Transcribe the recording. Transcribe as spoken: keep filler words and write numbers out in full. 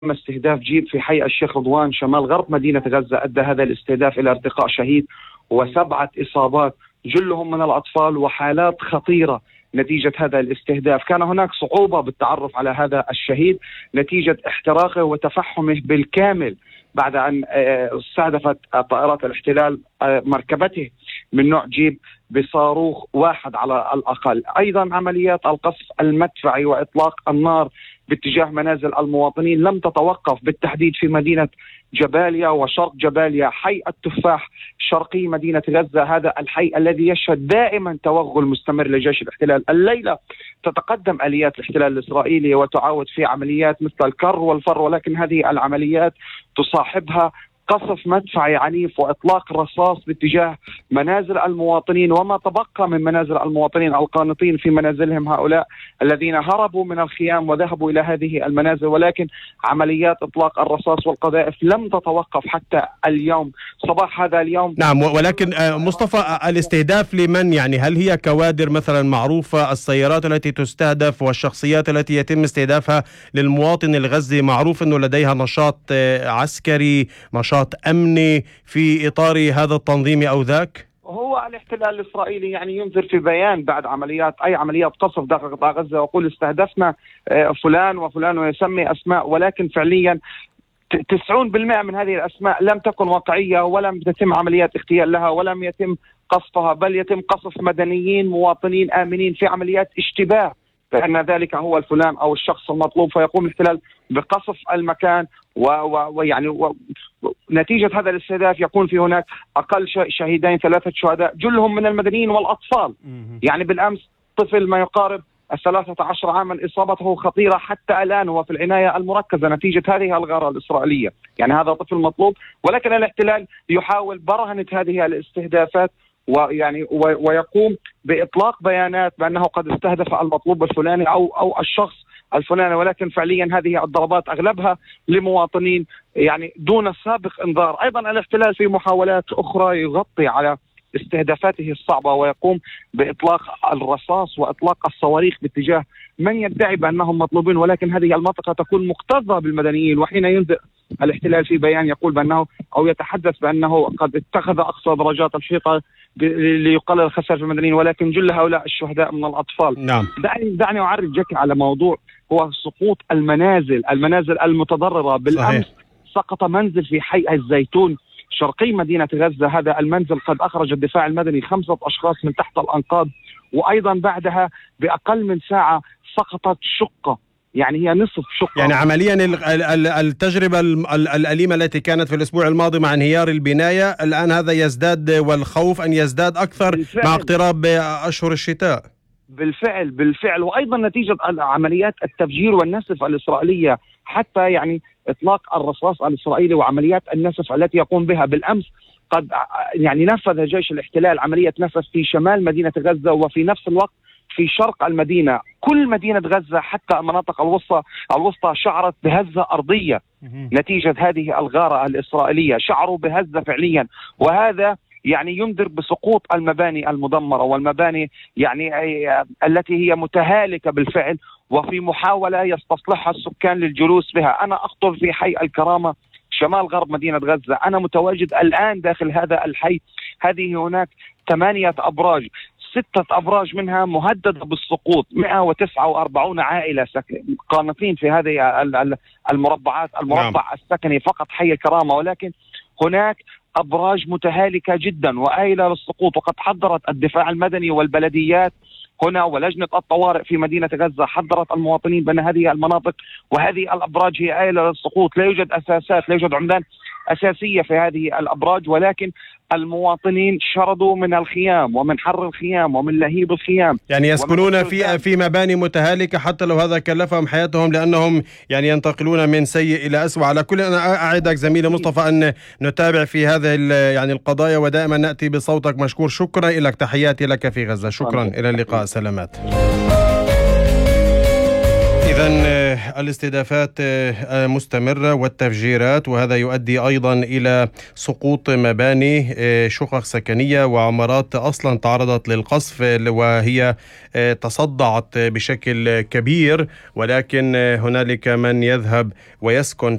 استهداف جيب في حي الشيخ رضوان شمال غرب مدينة غزة، أدى هذا الاستهداف إلى ارتقاء شهيد وسبعة إصابات جلهم من الأطفال وحالات خطيرة نتيجة هذا الاستهداف. كان هناك صعوبة بالتعرف على هذا الشهيد نتيجة احتراقه وتفحمه بالكامل بعد أن استهدفت طائرات الاحتلال مركبته من نوع جيب بصاروخ واحد على الأقل. أيضا عمليات القصف المدفعي وإطلاق النار باتجاه منازل المواطنين لم تتوقف، بالتحديد في مدينة جباليا وشرق جباليا، حي التفاح شرقي مدينة غزة، هذا الحي الذي يشهد دائما توغل مستمر لجيش الاحتلال. الليلة تتقدم آليات الاحتلال الإسرائيلي وتعاود في عمليات مثل الكر والفر، ولكن هذه العمليات تصاحبها قصف مدفعي عنيف وإطلاق رصاص باتجاه منازل المواطنين وما تبقى من منازل المواطنين القانطين في منازلهم، هؤلاء الذين هربوا من الخيام وذهبوا إلى هذه المنازل. ولكن عمليات إطلاق الرصاص والقذائف لم تتوقف حتى اليوم صباح هذا اليوم. نعم، ولكن مصطفى الاستهداف لمن؟ يعني هل هي كوادر مثلا معروفة؟ السيارات التي تستهدف والشخصيات التي يتم استهدافها للمواطن الغزي معروف أنه لديها نشاط عسكري، نشاط أمني في إطار هذا التنظيم أو ذاك؟ هو الاحتلال الإسرائيلي يعني ينذر في بيان بعد عمليات أي عمليات قصف داخل قطاع غزة ويقول استهدفنا فلان وفلان ويسمي أسماء، ولكن فعليا تسعون بالمئة من هذه الأسماء لم تكن واقعية ولم تتم عمليات اغتيال لها ولم يتم قصفها، بل يتم قصف مدنيين مواطنين آمنين في عمليات اشتباه فإن ذلك هو الفلان أو الشخص المطلوب، فيقوم الاحتلال بقصف المكان ويعني نتيجة هذا الاستهداف يكون في هناك أقل شهيدين ثلاثة شهداء جلهم من المدنيين والأطفال. يعني بالأمس طفل ما يقارب الثلاثة عشر عاما إصابته خطيرة حتى الآن هو في العناية المركزة نتيجة هذه الغارة الإسرائيلية. يعني هذا طفل مطلوب، ولكن الاحتلال يحاول برهنة هذه الاستهدافات ويعني ويقوم بإطلاق بيانات بأنه قد استهدف المطلوب الفلاني أو أو الشخص الفلاني، ولكن فعليا هذه الضربات أغلبها لمواطنين يعني دون سابق إنذار. أيضا الاحتلال في محاولات أخرى يغطي على استهدافاته الصعبة ويقوم بإطلاق الرصاص وإطلاق الصواريخ باتجاه من يدعي بأنهم مطلوبين، ولكن هذه المنطقة تكون مكتظة بالمدنيين. وحين ينذر الاحتلال في بيان يقول بأنه أو يتحدث بأنه قد اتخذ أقصى درجات الحيطة ليقلل الخسائر في المدنيين، ولكن جل هؤلاء الشهداء من الأطفال. نعم. دعني دعني أعرجك على موضوع هو سقوط المنازل المنازل المتضررة. بالأمس صحيح. سقط منزل في حي الزيتون شرقي مدينة غزة، هذا المنزل قد أخرج الدفاع المدني خمسة أشخاص من تحت الأنقاض، وأيضا بعدها بأقل من ساعة سقطت شقة، يعني هي نصف شقة. يعني عمليا التجربة الأليمة التي كانت في الأسبوع الماضي مع انهيار البناية الآن هذا يزداد، والخوف أن يزداد أكثر بالفعل. مع اقتراب أشهر الشتاء. بالفعل بالفعل وأيضا نتيجة عمليات التفجير والنسف الإسرائيلية، حتى يعني إطلاق الرصاص الإسرائيلي وعمليات النسف التي يقوم بها. بالأمس قد يعني نفذ جيش الاحتلال عملية نسف في شمال مدينة غزة وفي نفس الوقت في شرق المدينة. كل مدينة غزة حتى المناطق الوسطى الوسطى شعرت بهزة أرضية نتيجة هذه الغارة الإسرائيلية، شعروا بهزة فعليا، وهذا يعني ينذر بسقوط المباني المدمرة والمباني يعني التي هي متهالكة بالفعل، وفي محاولة يستصلحها السكان للجلوس بها. أنا أخطر في حي الكرامة شمال غرب مدينة غزة، أنا متواجد الآن داخل هذا الحي. هذه هناك ثمانية أبراج، ستة أبراج منها مهددة بالسقوط، مئة وتسعة وأربعين عائلة قانطين في هذه المربعات المربع السكني فقط حي الكرامة، ولكن هناك أبراج متهالكة جدا وآيلة للسقوط. وقد حضرت الدفاع المدني والبلديات هنا ولجنة الطوارئ في مدينة غزة حضرت المواطنين بأن هذه المناطق وهذه الأبراج هي آيلة للسقوط، لا يوجد أساسات، لا يوجد عمدان أساسية في هذه الأبراج، ولكن المواطنين شردوا من الخيام ومن حر الخيام ومن لهيب الخيام، يعني يسكنون في في مباني متهالكة حتى لو هذا كلفهم حياتهم، لأنهم يعني ينتقلون من سيء إلى أسوأ. على كل أنا أعدك زميلي مصطفى أن نتابع في هذه يعني القضايا ودائما نأتي بصوتك. مشكور، شكرا لك، تحياتي لك في غزة، شكرا، إلى اللقاء، سلامات. إذن الاستهدافات مستمرة والتفجيرات، وهذا يؤدي أيضا إلى سقوط مباني شقق سكنية وعمارات أصلا تعرضت للقصف وهي تصدعت بشكل كبير، ولكن هنالك من يذهب ويسكن